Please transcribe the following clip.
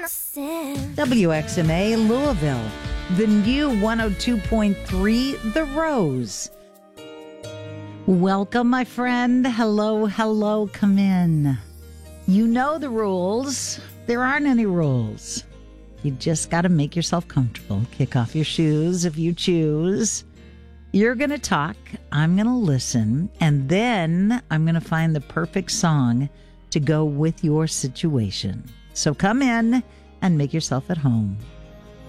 WXMA Louisville, the new 102.3 The Rose. Welcome, my friend. Hello, come in. You know the rules. There aren't any rules. You just got to make yourself comfortable. Kick off your shoes if you choose. You're going to talk. I'm going to listen. And then I'm going to find the perfect song to go with your situation. So come in and make yourself at home.